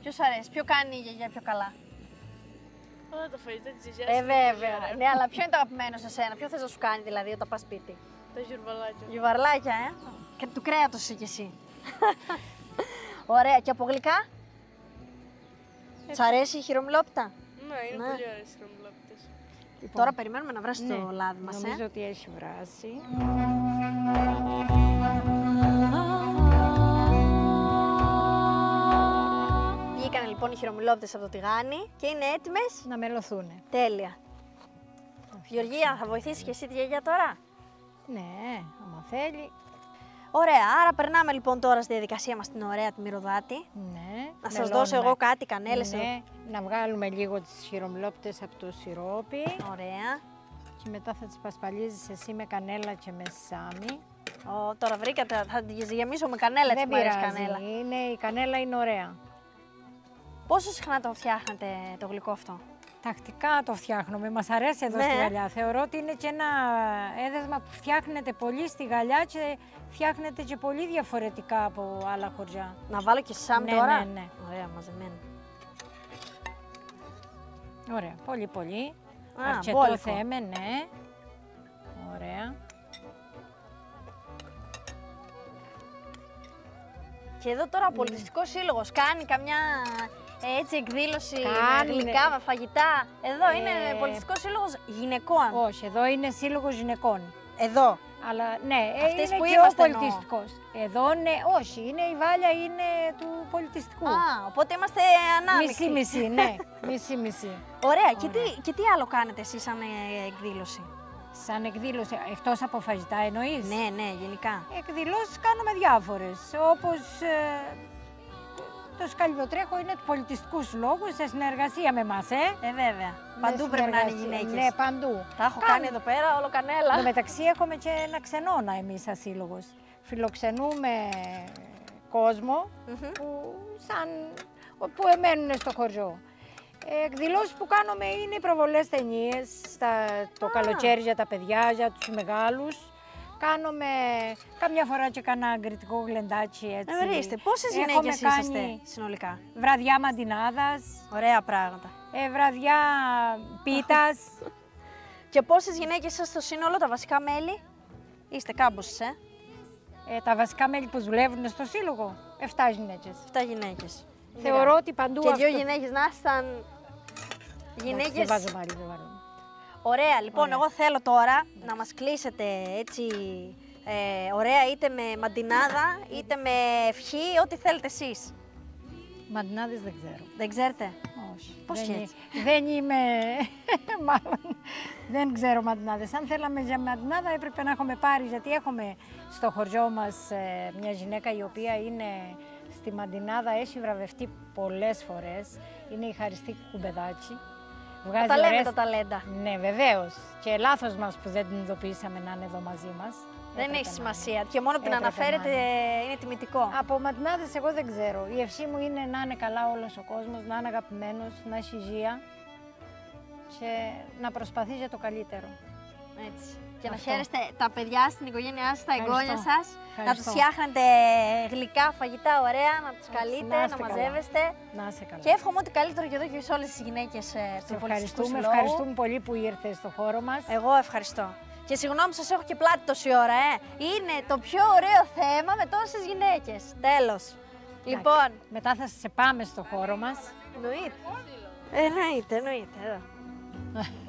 Ποιο σου αρέσει, ποιο κάνει η γιαγιά πιο καλά? Όλα τα φαγητά της γιαγιάς. Βέβαια. Ναι, αλλά ποιο είναι το αγαπημένο σε σένα, ποιο θες να σου κάνει δηλαδή όταν πας σπίτι? Τα γιουρβαλάκια. Γιουβαρλάκια, Και του κρέατος είσαι κι εσύ. Ωραία, και από γλυκά? Σ' αρέσει η χειρομυλόπιτα? Ναι, είναι πολύ ωραίες οι χρωμολόπιτες. Τώρα περιμένουμε να βράσει το λάδι μας. Νομίζω ότι έχει βράσει. Βγήκανε λοιπόν οι χειρομυλόπιτες από το τηγάνι και είναι έτοιμες. Να μελωθούν. Τέλεια. Γεωργία, θα βοηθήσεις και εσύ τη γιαγιά τώρα? Ναι, άμα θέλει. Ωραία, άρα περνάμε λοιπόν τώρα στη διαδικασία μας την ωραία τη μυρωδάτη. Ναι. Να σας δώσω εγώ κάτι, κανέλες. Ναι, να βγάλουμε λίγο τις χειρομυλόπιτες από το σιρόπι. Ωραία. Και μετά θα τις πασπαλίζεις εσύ με κανέλα και με σάμι. Τώρα βρήκατε, θα τις γεμίσω με κανέλα, έτσι Δεν μου αρέσει πειράζει, κανέλα. η κανέλα είναι ωραία. Πόσο συχνά το φτιάχνετε το γλυκό αυτό? Τακτικά το φτιάχνουμε, μας αρέσει εδώ στη Γαλλιά. Θεωρώ ότι είναι και ένα έδεσμα που φτιάχνεται πολύ στη Γαλλιά και φτιάχνεται και πολύ διαφορετικά από άλλα χωριά. Να βάλω και σάμι Ναι, τώρα? ναι. Ωραία, μαζεμένο. Ωραία, πολύ πολύ. Α, Αρκετό μπόλικο. θέμε, ναι. Ωραία. Και εδώ τώρα ο Πολιτιστικός Σύλλογος κάνει καμιά έτσι εκδήλωση Κάνει, με γλυκά, ναι. με φαγητά. Εδώ είναι Πολιτιστικός Σύλλογος γυναικών. Όχι, εδώ είναι σύλλογος γυναικών. Εδώ. Αλλά ναι, Αυτές είναι που και είμαστε ο εννοώ. πολιτιστικός. Εδώ ναι, όχι, είναι η Βάλια, είναι του πολιτιστικού. Α, οπότε είμαστε ανάμεικτοι. Μισή-μισή, ναι, μισή-μισή. Ωραία. Και τι άλλο κάνετε εσείς σαν εκδήλωση? Σαν εκδήλωση, εκτός από φαγητά εννοείς? Ναι, ναι, γενικά. Εκδηλώσεις κάνουμε διάφορες, όπως το σκαλιδοτρέχο είναι του πολιτιστικού συλλόγου σε συνεργασία με εμάς, Βέβαια. Παντού πρέπει να είναι οι γυναίκες. Ναι, παντού. Τα έχω κάνει εδώ πέρα, όλο κανέλα. Εν τω μεταξύ έχουμε και ένα ξενώνα εμείς σαν σύλλογος. Φιλοξενούμε κόσμο που εμένουν στο χωριό. Εκδηλώσεις που κάνουμε είναι οι προβολές ταινίες, το καλοκαίρι για τα παιδιά, για τους μεγάλους. Κάνουμε καμιά φορά και κανένα αγκριτικό γλεντάκι έτσι. Ορίστε, πόσες γυναίκες είσαστε συνολικά? Βραδιά μαντινάδας, Ωραία πράγματα. βραδιά πίτας. Και πόσες γυναίκες είσαστε στο σύνολο, τα βασικά μέλη? Είστε κάμποσες, Τα βασικά μέλη που δουλεύουν στο σύλλογο, 7 γυναίκες. 7 γυναίκες. Θεωρώ ότι παντού Και 2 αυτό... γυναίκες να ήσταν γυναίκες. Δεν βάζω μάλι, δεν βάζω. Ωραία, λοιπόν, εγώ θέλω τώρα να μας κλείσετε έτσι ωραία, είτε με μαντινάδα, είτε με ευχή, ό,τι θέλετε εσείς. Μαντινάδες δεν ξέρω. Δεν ξέρετε? Όχι. Πώς δεν, και έτσι? Δεν είμαι... Μάλλον δεν ξέρω μαντινάδες. Αν θέλαμε για μαντινάδα έπρεπε να έχουμε πάρει, γιατί έχουμε στο χωριό μας μια γυναίκα η οποία είναι στη μαντινάδα, έχει βραβευτεί πολλές φορές. Είναι η Χαριστή Κουμπεδάκη. Βγάζει Τα λέμε ωραίες... τα ταλέντα. Ναι, βεβαίως. Και λάθος μας που δεν την ειδοποιήσαμε να είναι εδώ μαζί μας. Δεν έχει σημασία. Και μόνο που την αναφέρετε είναι τιμητικό. Από μαντινάδες εγώ δεν ξέρω. Η ευχή μου είναι να είναι καλά όλος ο κόσμος, να είναι αγαπημένος, να έχει υγεία και να προσπαθεί για το καλύτερο. Έτσι. Και να Αυτό. χαίρεστε τα παιδιά στην οικογένειά σας, τα εγγόνια σας, να τους Ευχαριστώ. φτιάχνετε γλυκά, φαγητά ωραία, να τους καλείτε, να είστε καλά. μαζεύεστε. Να είσαι καλά. Και εύχομαι ό,τι καλύτερο και εδώ και σε όλες τις γυναίκες του Πολιτιστικού Συλλόγου. Ευχαριστούμε πολύ που ήρθες στο χώρο μας. Εγώ ευχαριστώ. Και συγγνώμη, σας έχω και πλάτη τόση ώρα, Είναι το πιο ωραίο θέμα με τόσες γυναίκες. Τέλος. Λοιπόν, Μετά θα σε πάμε στο χώρο μας. εννοείται. Εννοείται, εδώ.